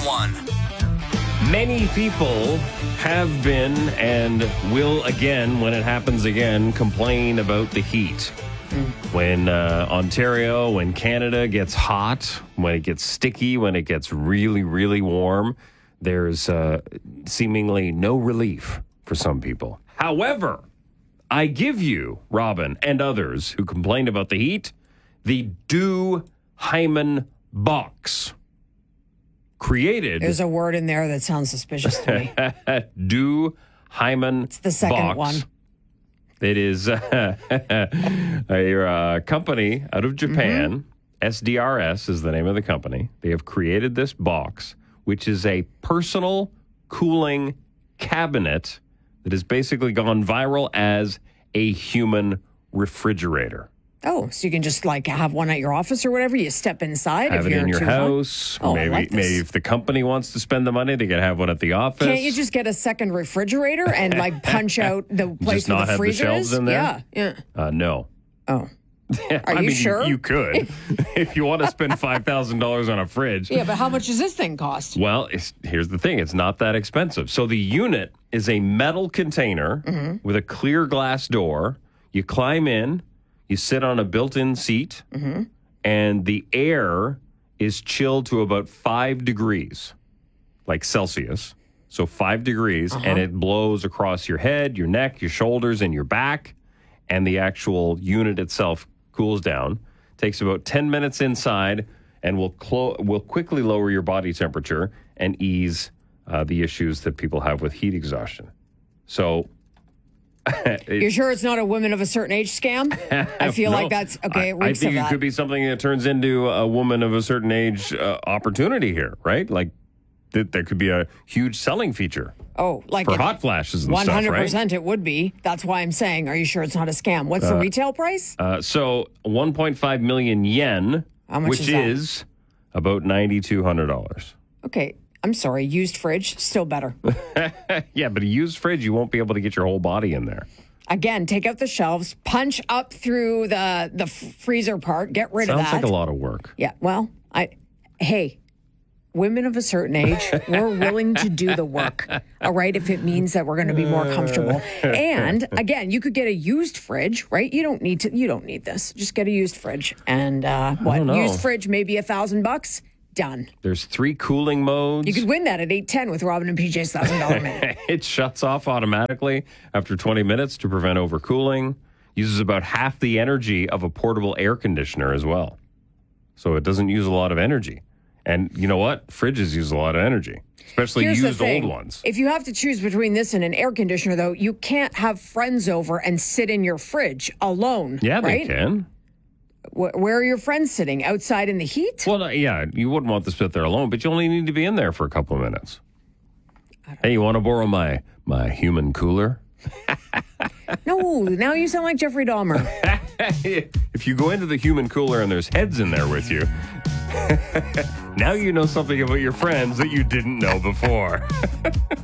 101. Many people have been and will again, when it happens again, complain about the heat. When Ontario, when Canada gets hot, when it gets sticky, when it gets really, really warm, there's seemingly no relief for some people. However, I give you, Robin, and others who complained about the heat, the Do Hyman box. Created. There's a word in there that sounds suspicious to me. Do Hyman box. It's the second one. It is a company out of Japan. SDRS is the name of the company. They have created this box, which is a personal cooling cabinet that has basically gone viral as a human refrigerator. Oh, so you can just like have one at your office or whatever. You step inside. Have if it you're in your too house. Oh, maybe if the company wants to spend the money, they can have one at the office. Can't you just get a second refrigerator and like punch out the place just where not the have the freezer shelves is? in there? Yeah. No. Oh. I you mean, sure? You could. If you want to spend $5,000 on a fridge. Yeah, but how much does this thing cost? Well, here's the thing. It's not that expensive. So the unit is a metal container with a clear glass door. You climb in. You sit on a built-in seat. And the air is chilled to about 5 degrees, like Celsius. So 5 degrees. And it blows across your head, your neck, your shoulders, and your back. And the actual unit itself cools down. Takes about 10 minutes inside and will quickly lower your body temperature and ease the issues that people have with heat exhaustion. So... You're sure it's not a women of a certain age scam? I feel like that's... Okay, I think it could be something that turns into a woman of a certain age opportunity here, right? Like, there could be a huge selling feature. Oh, like... For hot flashes and 100% stuff, right? 100% it would be. That's why I'm saying, are you sure it's not a scam? What's the retail price? So 1.5 million yen, How much which is about $9,200. Okay, I'm sorry. Used fridge, still better. Yeah, but a used fridge, you won't be able to get your whole body in there. Again, take out the shelves, punch up through the freezer part, get rid of that. Sounds like a lot of work. Yeah, well, hey, women of a certain age, we're willing to do the work, all right, if it means that we're going to be more comfortable. And again, you could get a used fridge, right? You don't need this. Just get a used fridge. And used fridge, maybe $1,000. Done. There's 3 cooling modes. You could win that at 8:10 with Robin and PJ's $1,000 minute. It shuts off automatically after 20 minutes to prevent overcooling. Uses about half the energy of a portable air conditioner as well. So it doesn't use a lot of energy. And you know what? Fridges use a lot of energy, especially used old ones. If you have to choose between this and an air conditioner, though, you can't have friends over and sit in your fridge alone. Yeah, right? they can. Where are your friends sitting? Outside in the heat? Well, yeah, you wouldn't want to sit there alone, but you only need to be in there for a couple of minutes. Hey, you want to borrow my human cooler? No, now you sound like Jeffrey Dahmer. If you go into the human cooler and there's heads in there with you, now you know something about your friends that you didn't know before.